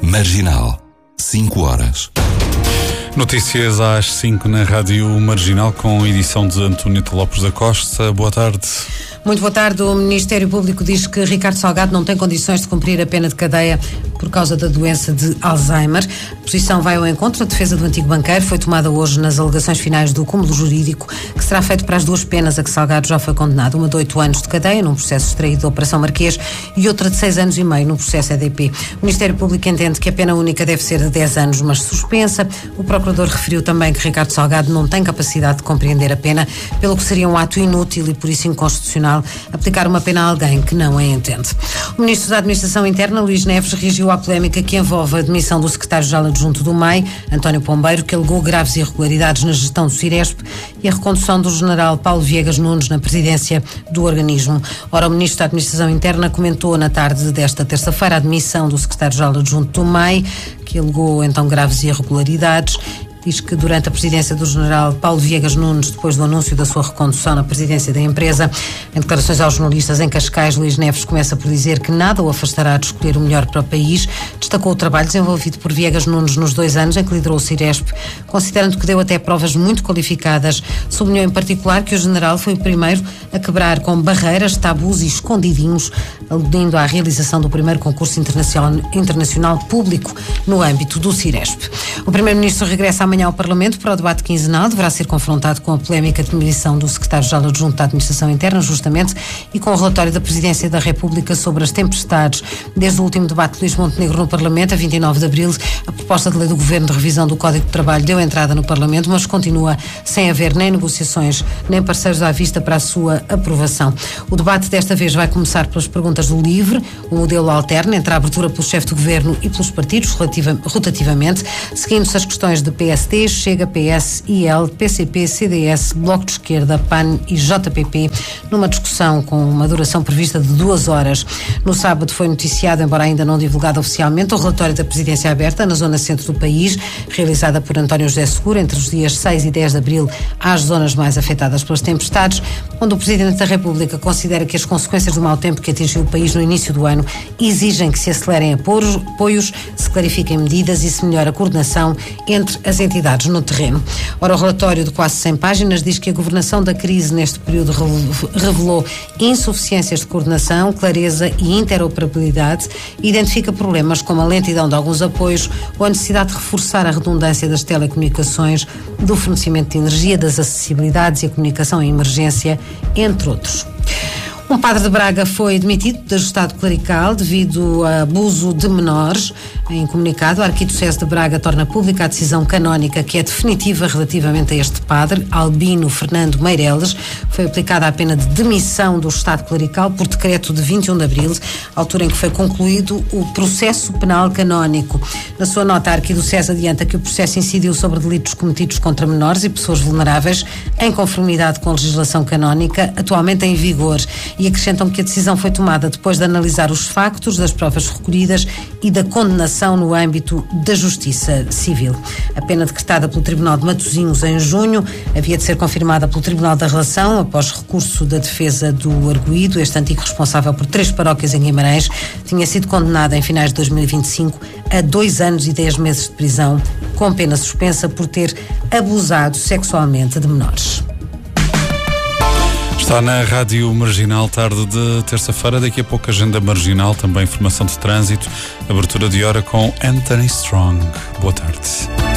Marginal, 5 horas. Notícias às 5 na Rádio Marginal, com edição de António Lopes da Costa. Boa tarde. Muito boa tarde. O Ministério Público diz que Ricardo Salgado não tem condições de cumprir a pena de cadeia por causa da doença de Alzheimer. A posição vai ao encontro da defesa do antigo banqueiro. Foi tomada hoje nas alegações finais do cúmulo jurídico, que será feito para as duas penas a que Salgado já foi condenado. Uma de 8 anos de cadeia, num processo extraído da Operação Marquês, e outra de 6 anos e meio, num processo EDP. O Ministério Público entende que a pena única deve ser de 10 anos, mas suspensa. O Procurador referiu também que Ricardo Salgado não tem capacidade de compreender a pena, pelo que seria um ato inútil e por isso inconstitucional aplicar uma pena a alguém que não a entende. O Ministro da Administração Interna, Luís Neves, reagiu à polémica que envolve a demissão do Secretário-Geral Adjunto do MEI, António Pombeiro, que alegou graves irregularidades na gestão do Ciresp, e a recondução do General Paulo Viegas Nunes na presidência do organismo. Ora, o Ministro da Administração Interna comentou na tarde desta terça-feira a demissão do Secretário-Geral Adjunto do MEI, que alegou então graves irregularidades. Diz que durante a presidência do General Paulo Viegas Nunes, depois do anúncio da sua recondução na presidência da empresa, em declarações aos jornalistas em Cascais, Luís Neves começa por dizer que nada o afastará de escolher o melhor para o país. Destacou o trabalho desenvolvido por Viegas Nunes nos 2 anos em que liderou o Ciresp, considerando que deu até provas muito qualificadas. Sublinhou em particular que o General foi o primeiro a quebrar com barreiras, tabus e escondidinhos, aludindo à realização do primeiro concurso internacional público no âmbito do Ciresp. O Primeiro-Ministro regressa amanhã ao Parlamento para o debate quinzenal. Deverá ser confrontado com a polémica de demissão do Secretário-Geral Adjunto da Administração Interna, justamente, e com o relatório da Presidência da República sobre as tempestades. Desde o último debate de Luís Montenegro no Parlamento, a 29 de abril, a proposta de lei do Governo de revisão do Código de Trabalho deu entrada no Parlamento, mas continua sem haver nem negociações, nem parceiros à vista para a sua aprovação. O debate desta vez vai começar pelas perguntas do LIVRE, o modelo alterno entre a abertura pelo chefe do Governo e pelos partidos, rotativamente, seguindo-se as questões de PSD, Chega, PS, IL, PCP, CDS, Bloco de Esquerda, PAN e JPP, numa discussão com uma duração prevista de 2 horas. No sábado foi noticiado, embora ainda não divulgado oficialmente, o relatório da Presidência Aberta na zona centro do país, realizada por António José Seguro, entre os dias 6 e 10 de abril, às zonas mais afetadas pelas tempestades, onde o Presidente da República considera que as consequências do mau tempo que atingiu o país no início do ano exigem que se acelerem apoios, se clarifiquem medidas e se melhore a coordenação entre as entidades no terreno. Ora, o relatório de quase 100 páginas diz que a governação da crise neste período revelou insuficiências de coordenação, clareza e interoperabilidade, e identifica problemas como a lentidão de alguns apoios ou a necessidade de reforçar a redundância das telecomunicações, do fornecimento de energia, das acessibilidades e a comunicação em emergência, entre outros. Um padre de Braga foi demitido do Estado clerical devido a abuso de menores. Em comunicado, a Arquidiocese de Braga torna pública a decisão canónica que é definitiva relativamente a este padre, Albino Fernando Meireles. Foi aplicada a pena de demissão do Estado clerical por decreto de 21 de abril, altura em que foi concluído o processo penal canónico. Na sua nota, a Arquidiocese adianta que o processo incidiu sobre delitos cometidos contra menores e pessoas vulneráveis, em conformidade com a legislação canónica atualmente em vigor, e acrescentam que a decisão foi tomada depois de analisar os factos das provas recolhidas e da condenação no âmbito da Justiça Civil. A pena decretada pelo Tribunal de Matosinhos em junho havia de ser confirmada pelo Tribunal da Relação após recurso da defesa do arguido. Este antigo responsável por 3 paróquias em Guimarães tinha sido condenado em finais de 2025 a 2 anos e 10 meses de prisão, com pena suspensa por ter abusado sexualmente de menores. Está na Rádio Marginal, tarde de terça-feira. Daqui a pouco, agenda marginal, também informação de trânsito, abertura de hora com Anthony Strong. Boa tarde.